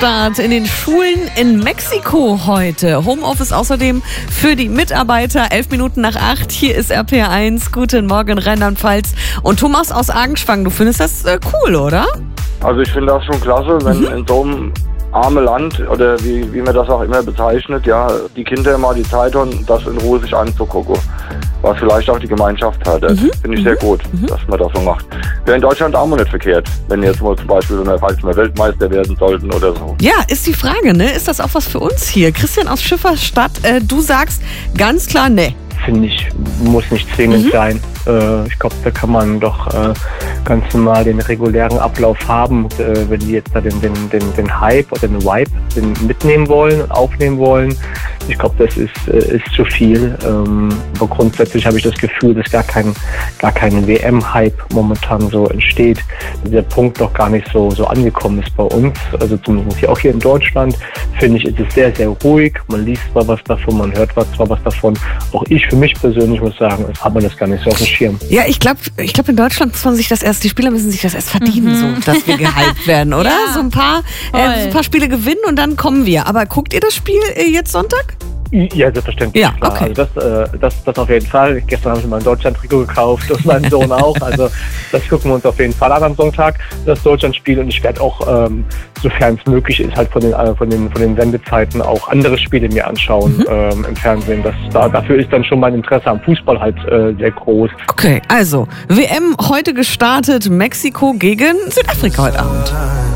Wochenstart in den Schulen in Mexiko heute. Homeoffice außerdem für die Mitarbeiter. 7:11. Hier ist RPR1. Guten Morgen, Rheinland-Pfalz. Und Thomas aus Argenschwang, du findest das cool, oder? Also ich finde das schon klasse, wenn in so einem armen Land, oder wie man das auch immer bezeichnet, ja, die Kinder mal die Zeit haben, das in Ruhe sich anzugucken. Was vielleicht auch die Gemeinschaft hat. Das finde ich sehr gut, dass man das so macht. Wäre in Deutschland auch mal nicht verkehrt, wenn jetzt mal zum Beispiel falls wir Weltmeister werden sollten oder so. Ja, ist die Frage, ne? Ist das auch was für uns hier? Christian aus Schifferstadt, du sagst ganz klar, ne. Finde ich, muss nicht zwingend sein. Ich glaube, da kann man doch ganz normal den regulären Ablauf haben. Wenn die jetzt da den Hype oder den Vibe mitnehmen wollen und aufnehmen wollen, ich glaube, das ist zu viel. Aber grundsätzlich habe ich das Gefühl, dass gar kein WM-Hype momentan so entsteht. Der Punkt noch gar nicht so angekommen ist bei uns. Also zumindest hier auch hier in Deutschland, finde ich, ist es sehr, sehr ruhig. Man liest zwar was davon, man hört zwar was davon. Auch ich für mich persönlich muss sagen, hat man das gar nicht so auf dem Schirm. Ja, ich glaube, in Deutschland muss man sich das erst, die Spieler müssen sich das erst verdienen, so, dass wir gehypt werden, oder? Ja, so ein paar Spiele gewinnen und dann kommen wir. Aber guckt ihr das Spiel jetzt Sonntag? Ja, selbstverständlich. Ja, okay. Also das auf jeden Fall. Gestern habe ich mal ein Deutschland-Trikot gekauft und mein Sohn auch. Also das gucken wir uns auf jeden Fall an am Sonntag, das Deutschland-Spiel. Und ich werde auch, sofern es möglich ist, halt von den Sendezeiten auch andere Spiele mir anschauen im Fernsehen. Dafür ist dann schon mein Interesse am Fußball halt sehr groß. Okay, also WM heute gestartet, Mexiko gegen Südafrika heute Abend.